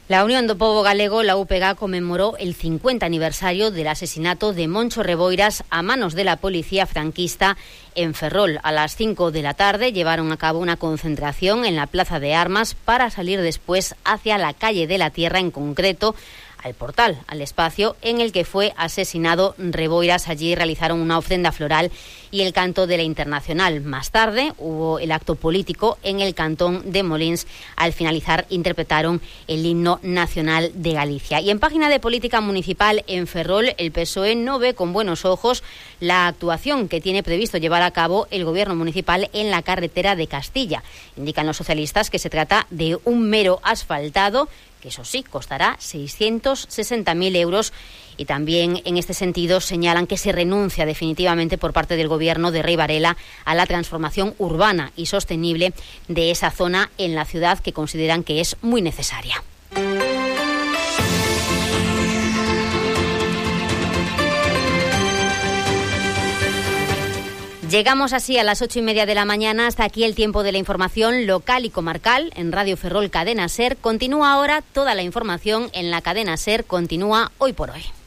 La Unión do Pobo Galego, la UPG, conmemoró el 50 aniversario del asesinato de Moncho Reboiras a manos de la policía franquista en Ferrol. A las 5 de la tarde llevaron a cabo una concentración en la Plaza de Armas para salir después hacia la calle de la Tierra, en concreto al portal, al espacio en el que fue asesinado Reboiras. Allí realizaron una ofrenda floral y el canto de la Internacional. Más tarde hubo el acto político en el cantón de Molins. Al finalizar interpretaron el himno nacional de Galicia. Y en página de política municipal en Ferrol, el PSOE no ve con buenos ojos la actuación que tiene previsto llevar a cabo el gobierno municipal en la carretera de Castilla. Indican los socialistas que se trata de un mero asfaltado, que eso sí, costará 660.000 euros. Y también en este sentido señalan que se renuncia definitivamente por parte del gobierno de Rey Varela a la transformación urbana y sostenible de esa zona en la ciudad, que consideran que es muy necesaria. Llegamos así a las 8:30 de la mañana. Hasta aquí el tiempo de la información local y comarcal en Radio Ferrol Cadena SER. Continúa ahora toda la información en la cadena SER. Continúa Hoy por Hoy.